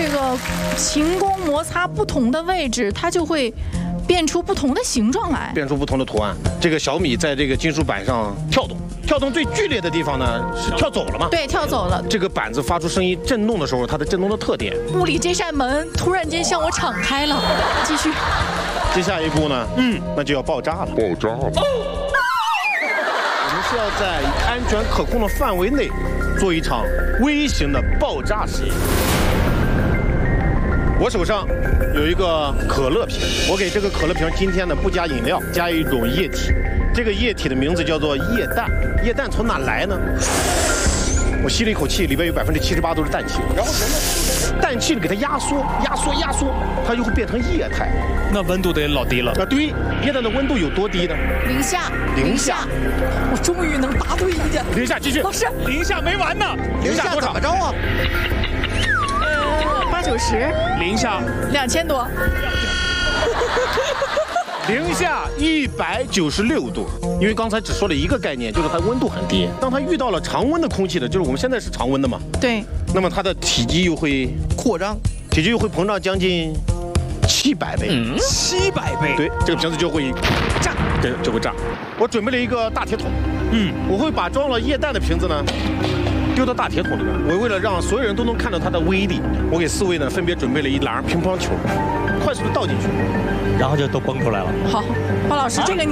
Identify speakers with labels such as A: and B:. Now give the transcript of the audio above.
A: 这个琴弓摩擦不同的位置，它就会变出不同的形状来，
B: 变出不同的图案。这个小米在这个金属板上跳动，跳动最剧烈的地方呢是跳走了嘛？
A: 对，跳走了。
B: 这个板子发出声音震动的时候，它的震动的特点。
A: 屋里这扇门突然间向我敞开了，继续。
B: 接下一步呢，那就要爆炸了。爆炸了。我们是要在安全可控的范围内做一场微型的爆炸实验。我手上有一个可乐瓶，我给这个可乐瓶今天呢不加饮料，加一种液体。这个液体的名字叫做液氮。液氮从哪来呢？我吸了一口气，里边有78%都是氮气，然后氮气给它压缩，它就会变成液态。
C: 那温度得老低了。
B: 对，液氮的温度有多低呢？
A: 零下。
D: 我终于能答对一点。
B: 零下继续。
A: 老师，
C: 零下没完呢。
B: 零下多少？
D: 怎么着啊
A: ？80、90。
C: 零下
A: 2000多。
B: 零下196度，因为刚才只说了一个概念，就是它温度很低。当它遇到了常温的空气的，就是我们现在是常温的嘛，
A: 对，
B: 那么它的体积又会
D: 扩张，
B: 体积又会膨胀将近700倍。
C: 700倍。
B: 对，这个瓶子就会炸，对，就会炸。我准备了一个大铁桶，我会把装了液氮的瓶子呢丢到大铁桶里面。我为了让所有人都能看到它的威力，我给4位呢分别准备了一篮乒乓球，快速的倒进去，
C: 然后就都崩出来了。
A: 好，包老师，这个